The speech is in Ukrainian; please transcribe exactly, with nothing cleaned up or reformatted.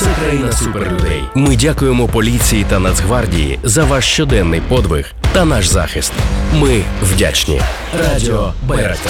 Це країна суперлюдей. Ми дякуємо поліції та Нацгвардії за ваш щоденний подвиг та наш захист. Ми вдячні. Радіо Байрактар.